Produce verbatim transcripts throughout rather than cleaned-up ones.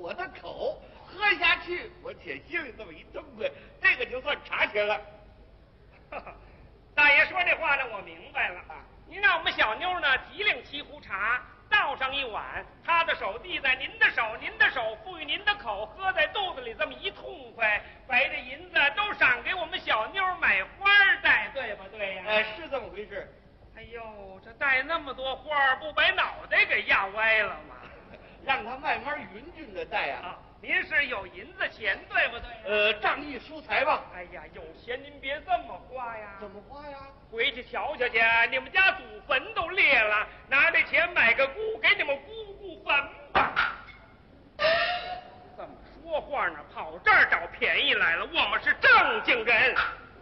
我的口，喝下去我且心里这么一痛快，这个就算茶钱了。 大爷说这话呢，我明白了。您让我们小妞呢提领七壶茶，倒上一碗，她的手递在您的手，您的手赋予您的口，喝在肚子里这么一痛快，把这银子都赏给我们小妞买花戴，对不对呀？ 哎，是这么回事。 哎呦，这戴那么多花，不把脑袋给压歪了吗？ 让他慢慢匀匀的戴啊。 啊，您是有银子钱，对不对？ 呃，仗义疏财吧。 哎呀，有钱您别这么花呀。 怎么花呀？ 回去瞧瞧去，你们家祖坟都裂了，拿这钱买个姑，给你们姑姑坟吧。怎么说话呢？跑这儿找便宜来了，我们是正经人。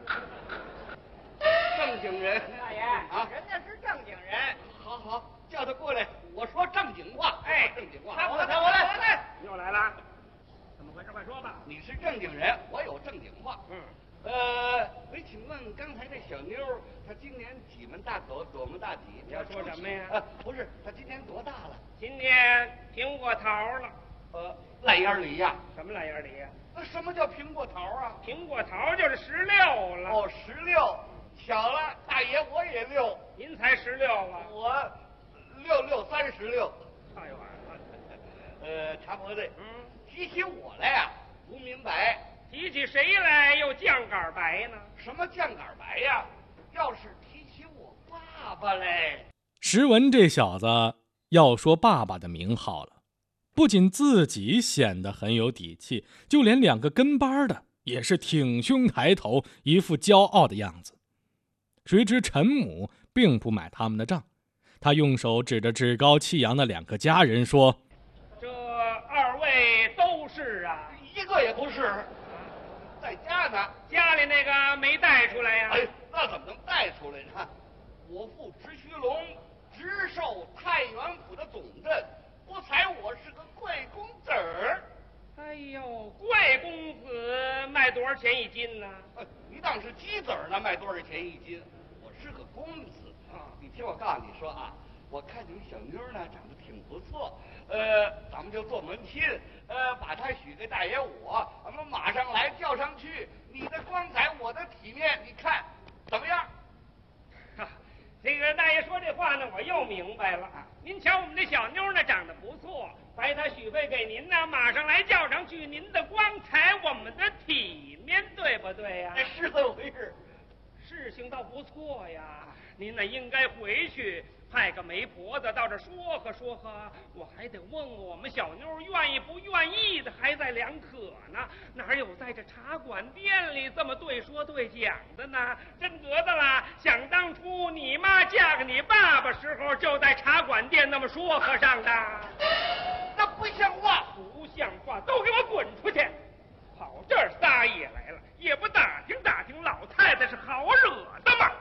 正经人， 大爷啊， 人家是正经人。 好好叫他过来，我说正经话。 哎， 正经话。 他我来，我来，我来，又来了，怎么回事？快说吧。 你是正经人，我有正经话。 嗯。 呃，我请问刚才这小妞，她今年几门大口，多么大几？ 你要说什么呀？ 呃，不是，她今年多大了？ 今年苹果桃了。 呃，烂眼梨呀？ 什么烂眼梨呀？ 那什么叫苹果桃啊？ 苹果桃就是十六了。 哦，十六。巧了，大爷我也六。 您才十六啊？ 我六六三十六。 太晚了。 呃，茶婆子， 嗯， 提起我来呀，不明白。 提起谁来又犟杆白呢？ 什么犟杆白呀？要是提起我爸爸嘞。 石文这小子要说爸爸的名号了，不仅自己显得很有底气，就连两个跟班的也是挺胸抬头，一副骄傲的样子。谁知陈母并不买他们的账，他用手指着趾高气扬的两个家人说： 这二位都是啊？ 一个也不是，在家呢。 家里那个没带出来呀？ 哎，那怎么能带出来呢？我父直须龙直授太原府的总镇，不才我是个贵公子儿。 哎呦，贵公子卖多少钱一斤呢？ 呃，你当是鸡子儿呢，卖多少钱一斤？我是个公子啊！你听我告诉你说啊，我看你们小妞呢长得挺不错，呃，咱们就做门亲，呃，把她许给大爷我，咱们马上来叫上去。你的光彩，我的体面，你看怎么样？ 啊，这个大爷说这话呢，我又明白了。您瞧我们这小妞呢，长得不错，白她许配给您呢，马上来叫上去。您的光彩，我们的体面，对不对呀？ 哎，是这么回事。 事情倒不错呀，您呢应该回去派个媒婆子到这说和说和，我还得问问我们小妞愿意不愿意的，还在两可呢。哪有在这茶馆店里这么对说对讲的呢？真得的啦！想当初你妈嫁给你爸爸时候，就在茶馆店那么说和上的。 那不像话， 不像话，都给我滚出去！跑这儿撒野来了，也不打听打听老太太是好惹的吗？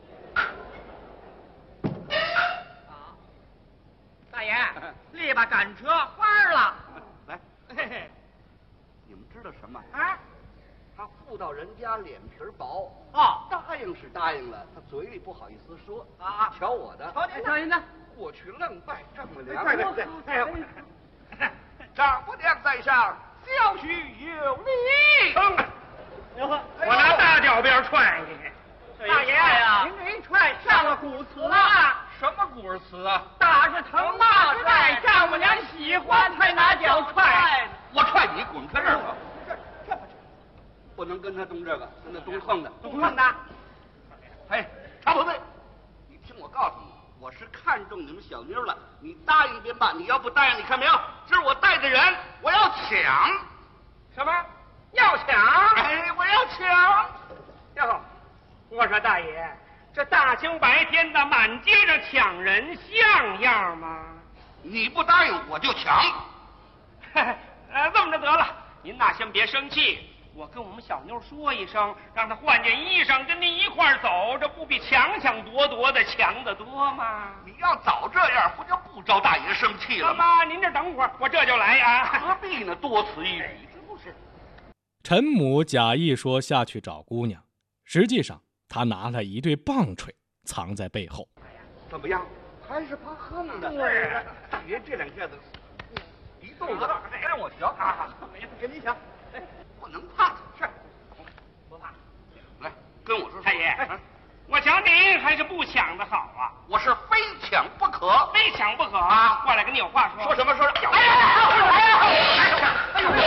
好，大爷，立吧赶车花了。 来， 嘿嘿， 你们知道什么？ 啊， 他妇道人家脸皮薄， 哦， 答应是答应了，他嘴里不好意思说啊。 瞧我的， 瞧您，瞧您的， 过去愣拜丈母娘。 对对对， 哎呀，丈母娘在上，小婿有礼。 哼！我拿大脚鞭踹你！ 大爷呀，您这一踹上了古词了。 什么古词啊？ 打是疼，骂是爱，丈母娘喜欢才拿脚踹。 我踹你，滚开这儿吧！这这不能跟他动这个，跟他动横的， 动横的。 哎，茶婆子，你听我告诉你，我是看中你们小妞了，你答应便罢，你要不答应，你看没有？这是我带的人，我要抢。 什么？要抢？ 哎，我要抢！ 哟，我说大爷，这大清白天的满街上抢人，像样吗？ 你不答应，我就抢。 呃，这么着得了，您呐先别生气，我跟我们小妞说一声，让她换件衣裳，跟您一块儿走，这不比抢抢夺夺的强得多吗？ 你要早这样，不就不招大爷生气了吗？ 妈，您这等会儿，我这就来啊！ 何必呢？多此一举，这不是。 陈母假意说下去找姑娘，实际上他拿了一对棒槌藏在背后。 怎么样？还是怕横的。 对， 大爷这两下子一逗乐，让我学啊！没事，跟你讲，哎，不能怕他，是不怕。 来，跟我说说。 太爷，我想你还是不抢的好啊！ 我是非抢不可， 非抢不可啊！ 过来跟你有话说。 说什么？说什么？ 哎呀！哎呀！ 哎呦！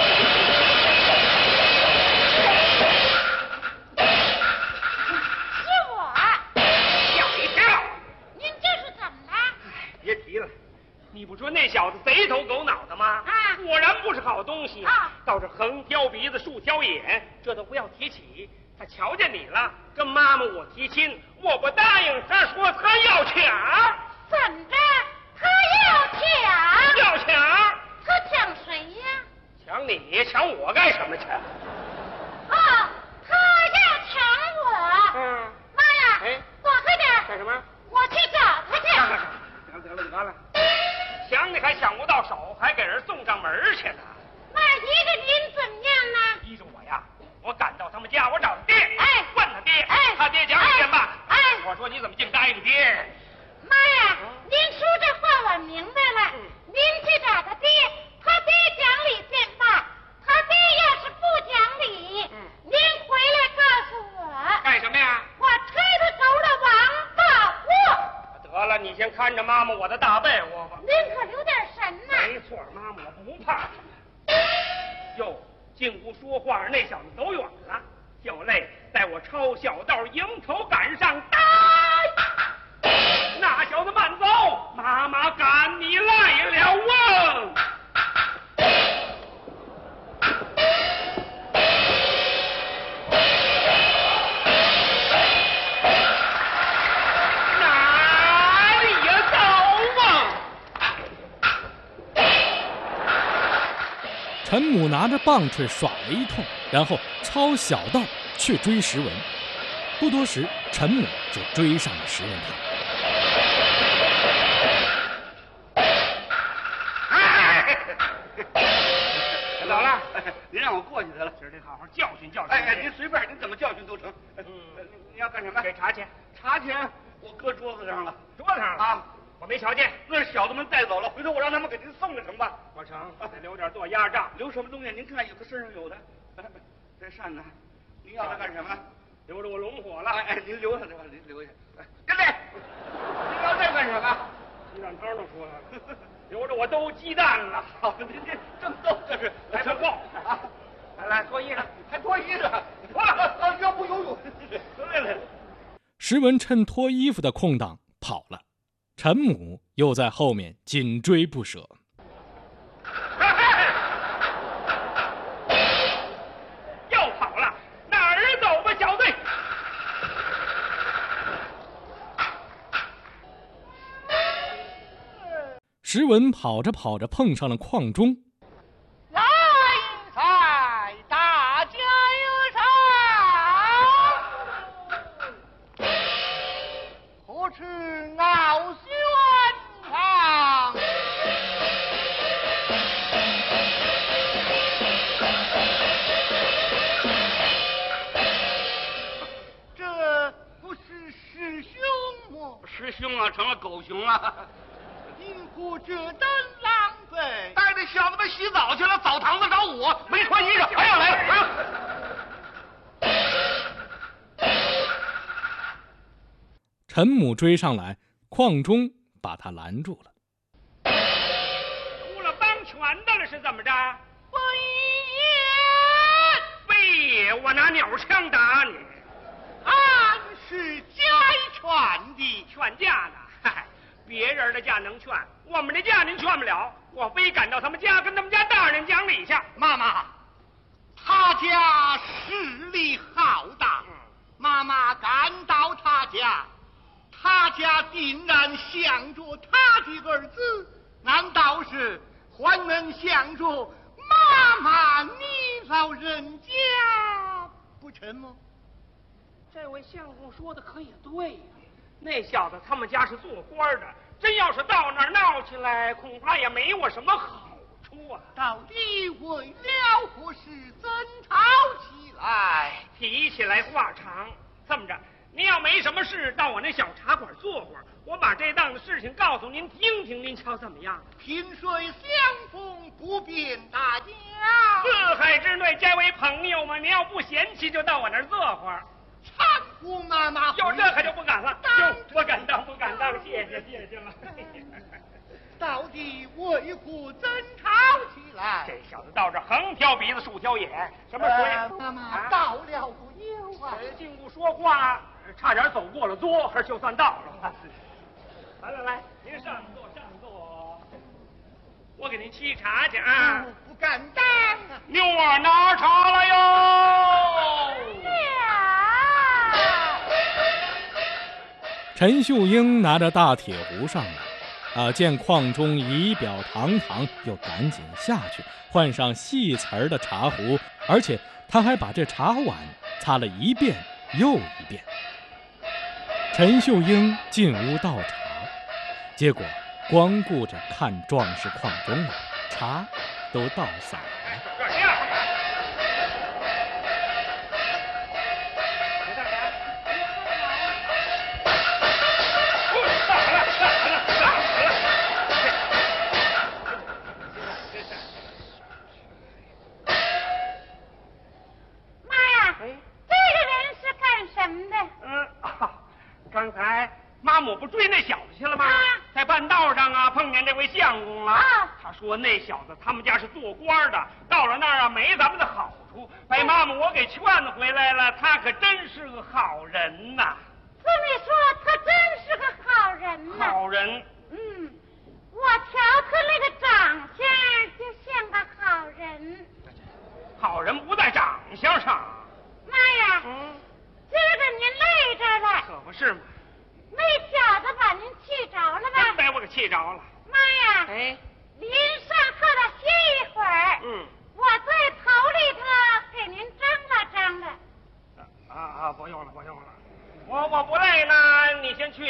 是我。 吓一跳！ 您这是怎么了？ 别提了，你不说那小子贼头狗脑的吗？ 啊， 果然不是好东西啊！ 倒是横挑鼻子竖挑眼，这都不要提起。他瞧见你了，跟妈妈我提亲，我不答应，他说他要抢。 怎么着？他要抢？ 要抢？ 他抢谁呀？ 抢你？抢我干什么去？ 啊，他要抢我。 嗯。 妈呀！ 哎， 躲开点！ 干什么？ 我去找他去。 得了得了得了，抢你还抢不到手，还给人送上门去呢。 那依着您怎么样呢？ 依着我呀，我赶到他们家，我找他爹， 哎， 问他爹， 哎， 他爹讲一遍吧。 哎， 我说你怎么净答应爹？ 妈呀，您说这话我明白了。您去找他爹，他爹讲理便罢，他爹要是不讲理，您回来告诉我。 干什么呀？ 我推他走了王八窝。 得了，你先看着妈妈我的大被窝吧。 您可留点神呐。 没错，妈妈我不怕他。哟，进屋说话，那小子走远了，就累在我抄小道迎头赶上，呆！那小子慢走，妈妈赶你来了啊！哪里呀走啊？ 陈母拿着棒槌耍了一通，然后抄小道去追石文。不多时，陈母就追上了石文堂。 走了， 您让我过去得了， 今儿得好好教训教训。 哎哎，您随便，您怎么教训都成。嗯，你要干什么？ 给茶钱， 茶钱我搁桌子上了， 桌子上了啊， 我没瞧见。 那是小子们带走了，回头我让他们给您送了成吧？ 我成，得留点做压账。 留什么东西？您看有的身上有的。这扇子，您要它干什么？ 留着我龙火了。 哎哎，您留下这吧，您留下。哎，跟来，您要这干什么？ 鸡蛋汤都出来了，留着我兜鸡蛋了。 好，您这正逗这是， 来不够啊！ 来来，脱衣裳， 还脱衣裳，脱了啊！要不游泳？来来。 石文趁脱衣服的空档跑了，陈母又在后面紧追不舍。 又跑了，哪儿走吧，小队？ 石文跑着跑着碰上了邝中。 来在大家有赏，何处傲轩堂？这不是师兄吗？ 师兄啊，成了狗熊了。 因何这等狼狈？ 带着小子们洗澡去了，澡堂子找我，没穿衣裳，还要来了。 陈母追上来，邝中把他拦住了。 出了帮拳的了是怎么着？ 非也， 非也，我拿鸟枪打你。 俺是家劝的， 劝架呢？嗨，别人的架能劝，我们的架您劝不了。我非赶到他们家，跟他们家大人讲理去。 妈妈，他家势力浩大，妈妈赶到他家，他家定然想着他的儿子，难道是还能想着妈妈你老人家不成吗？ 这位相公说的可也对呀、啊，那小子他们家是做官的，真要是到那儿闹起来，恐怕也没我什么好处啊。 到底为了何事争吵起来？ 提起来话长，这么着， 您要没什么事，到我那小茶馆坐会儿，我把这档子事情告诉您听听，您瞧怎么样？ 萍水相逢不便大家， 四海之内皆为朋友嘛。您要不嫌弃，就到我那儿坐会儿。 搀扶妈妈。 有这可就不敢了， 当就不敢当，不敢当，谢谢谢谢了。 到底为何争吵起来？ 这小子到这横挑鼻子竖挑眼，什么水？ 呃妈妈到了不久啊， 呃，竟不说话，差点走过了桌，就算到了。来来来，您上座上座，我给您沏茶去啊。 哦不敢当啊。 妞儿拿茶来哟。 陈秀英拿着大铁壶上来，啊，见矿中仪表堂堂，又赶紧下去换上细瓷儿的茶壶，而且他还把这茶碗擦了一遍又一遍。陈秀英进屋倒茶，结果光顾着看壮士矿中了，茶都倒洒了。 这样。刚才妈母不追那小子去了吗？啊、在半道上啊，碰见这位相公了。啊、他说那小子他们家是做官的，到了那儿啊没咱们的好处，被妈母我给劝回来了。他可真是个好人呐！ 这么说，他真是个好人呐。 好人。 嗯，我瞧他那个长相就像个好人。 好人不在长相上。 妈呀！嗯。今儿个您累着了， 可不是嘛？ 那小子把您气着了吧？ 真被我给气着了。 妈呀！ 哎， 您上炕上歇一会儿。 嗯， 我在头里头给您张罗张罗。 啊啊，不用了，不用了，我我不累呢，你先去。